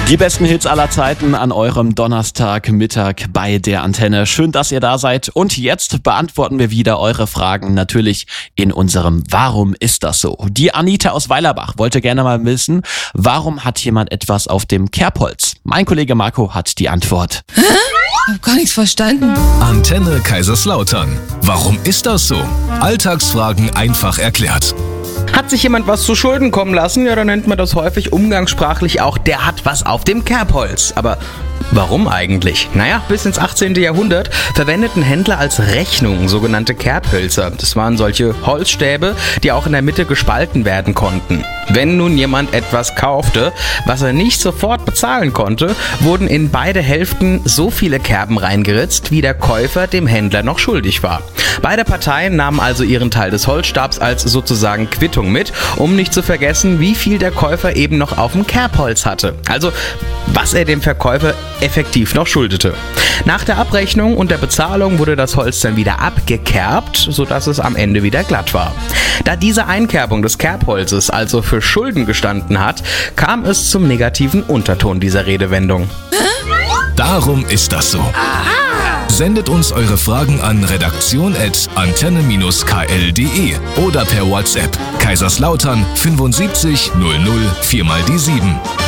Die besten Hits aller Zeiten an eurem Donnerstagmittag bei der Antenne. Schön, dass ihr da seid. Und jetzt beantworten wir wieder eure Fragen natürlich in unserem Warum ist das so? Die Anita aus Weilerbach wollte gerne mal wissen, warum hat jemand etwas auf dem Kerbholz? Mein Kollege Marco hat die Antwort. Ich hab gar nichts verstanden. Antenne Kaiserslautern. Warum ist das so? Alltagsfragen einfach erklärt. Hat sich jemand was zu Schulden kommen lassen? Ja, dann nennt man das häufig umgangssprachlich auch, der hat was auf dem Kerbholz. Aber warum eigentlich? Naja, bis ins 18. Jahrhundert verwendeten Händler als Rechnung sogenannte Kerbhölzer. Das waren solche Holzstäbe, die auch in der Mitte gespalten werden konnten. Wenn nun jemand etwas kaufte, was er nicht sofort bezahlen konnte, wurden in beide Hälften so viele Kerben reingeritzt, wie der Käufer dem Händler noch schuldig war. Beide Parteien nahmen also ihren Teil des Holzstabs als sozusagen Quittung mit, um nicht zu vergessen, wie viel der Käufer eben noch auf dem Kerbholz hatte. Also, was er dem Verkäufer effektiv noch schuldete. Nach der Abrechnung und der Bezahlung wurde das Holz dann wieder abgekerbt, sodass es am Ende wieder glatt war. Da diese Einkerbung des Kerbholzes also für Schulden gestanden hat, kam es zum negativen Unterton dieser Redewendung. Darum ist das so. Sendet uns eure Fragen an redaktion@antenne-kl.de oder per WhatsApp Kaiserslautern 75 00 4 mal die 7.